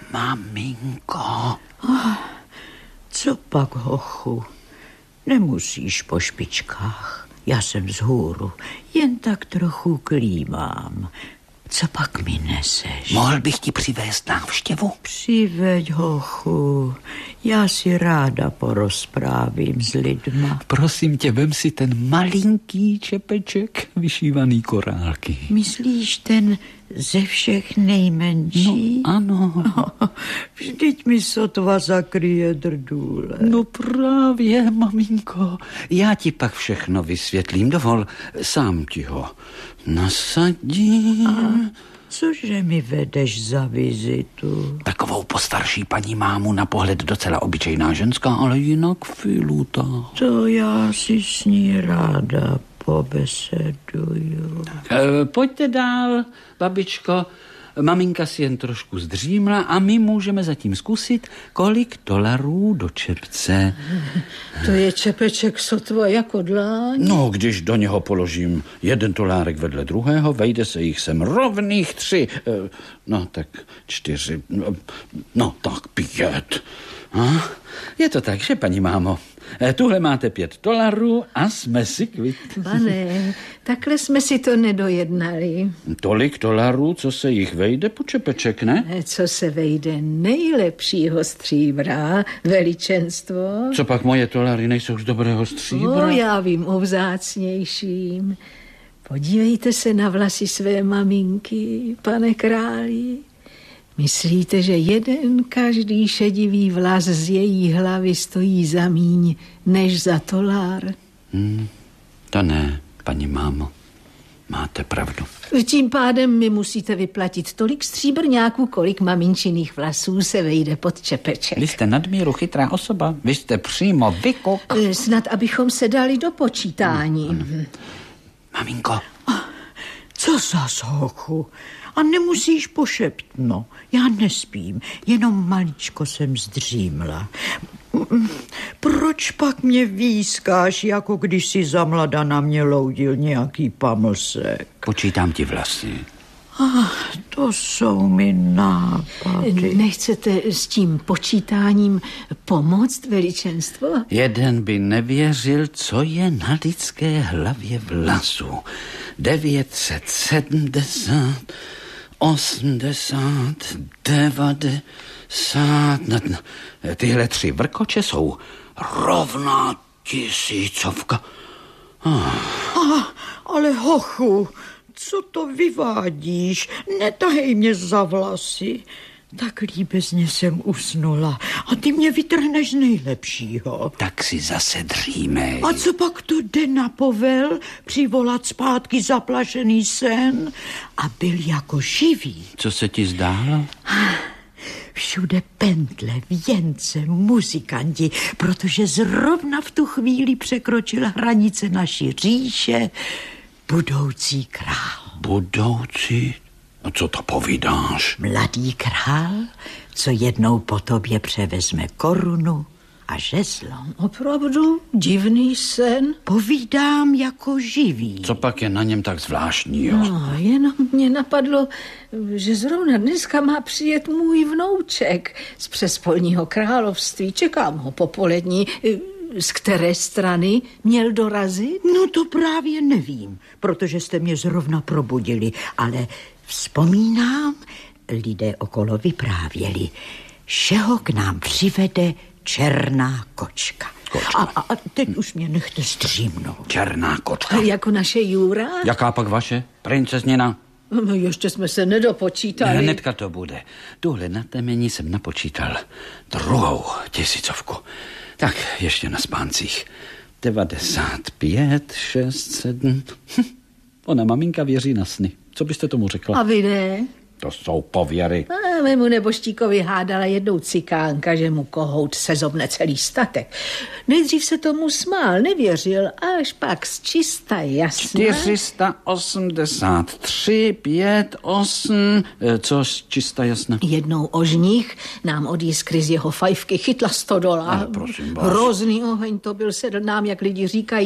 Maminko. Co pak, hochu? Nemusíš po špičkách. Já jsem vzhůru. Jen tak trochu klímám. Co pak mi neseš? Mohl bych ti přivést návštěvu? Přiveď, hochu. Já si ráda porozprávím s lidma. Prosím tě, vem si ten malinký čepeček vyšívaný korálky. Myslíš ten ze všech nejmenší? No, ano. Vždyť mi sotva zakryje drdůle. No právě, maminko. Já ti pak všechno vysvětlím. Dovol, sám ti ho nasadím. A cože mi vedeš za vizitu? Takovou postarší paní mámu, na pohled docela obyčejná ženská, ale jinak filutá. To já si s ní ráda pobeseduju. Pojďte dál, babičko. Maminka si jen trošku zdřímla a my můžeme zatím zkusit, kolik dolarů do čepce. To je čepeček sotva jako dláň. No, když do něho položím jeden dolárek vedle druhého, vejde se jich sem rovných 3. No, tak 4. No, tak 5. Je to tak, že, paní mámo? Tuhle máte $5 a jsme si kvit. Pane, takhle jsme si to nedojednali. Tolik dolarů, co se jich vejde po čepeček, ne? Co se vejde nejlepšího stříbra, veličenstvo. Co pak moje dolary nejsou z dobrého stříbra? Já vím o vzácnějším. Podívejte se na vlasy své maminky, pane králi. Myslíte, že jeden každý šedivý vlas z její hlavy stojí za míň, než za $? To ne, paní mámo. Máte pravdu. Tím pádem mi musíte vyplatit tolik stříbrňáků, kolik maminčiných vlasů se vejde pod čepeček. Vy jste nadmíru chytrá osoba. Vy jste přímo vykuk. Snad, abychom se dali do počítání. Maminko. Co zas, hochu? A nemusíš pošeptno. Já nespím, jenom maličko jsem zdřímla. Proč pak mě výskáš, jako když si za mlada na mě loudil nějaký pamlsek? Počítám ti vlasy. To jsou mi nápady. Nechcete s tím počítáním pomoct, veličenstvo? Jeden by nevěřil, co je na lidské hlavě vlasů. 970, 80, 90. Tyhle 3 vrkoče jsou rovná 1000. Ale hochu, co to vyvádíš? Netahej mě za vlasy. Tak líbezně jsem usnula a ty mě vytrhneš z nejlepšího. Tak si zase dřímej. A co pak to jde na povel? Přivolat zpátky zaplašený sen a byl jako živý. Co se ti zdálo? Všude pentle, věnce, muzikanti, protože zrovna v tu chvíli překročil hranice naší říše budoucí král. Budoucí? A co to povídáš? Mladý král, co jednou po tobě převezme korunu a žezlo. Opravdu divný sen. Povídám jako živý. Co pak je na něm tak zvláštního? No, jenom mě napadlo, že zrovna dneska má přijet můj vnouček z přespolního království. Čekám ho popolední. Z které strany měl dorazit? No to právě nevím, protože jste mě zrovna probudili, ale vzpomínám, lidé okolo vyprávěli, že ho k nám přivede černá kočka. A teď už mě nechte zdřímnout. Černá kočka. Jako naše Jura? Jaká pak vaše? Princezněna? No ještě jsme se nedopočítali. Hnedka to bude. Tuhle na temení jsem napočítal 2. 1000. Tak, ještě na spáncích. 95, 6, 7. Ona maminka věří na sny. Co byste tomu řekla? A vy ne? To jsou pověry. A mému neboštíkovi hádala jednou cikánka, že mu kohout sezobne celý statek. Nejdřív se tomu smál, nevěřil, až pak zčista jasná. 483, 5, 8, co čista jasná? Jednou ožních nám od jiskry z jeho fajfky chytla $100. Ale prosím vás. Hrozný oheň to byl, sedl nám, jak lidi říkají,